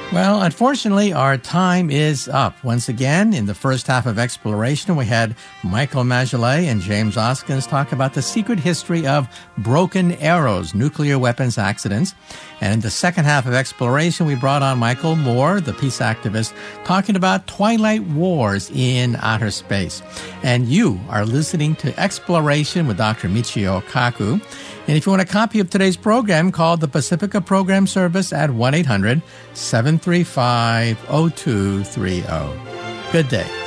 Well, unfortunately, our time is up. Once again, in the first half of Exploration, we had Michael Magellan and James Oskins talk about the secret history of broken arrows, nuclear weapons accidents. And in the second half of Exploration, we brought on Michael Moore, the peace activist, talking about twilight wars in outer space. And you are listening to Exploration with Dr. Michio Kaku. And if you want a copy of today's program, call the Pacifica Program Service at 1-800-735-0230. Good day.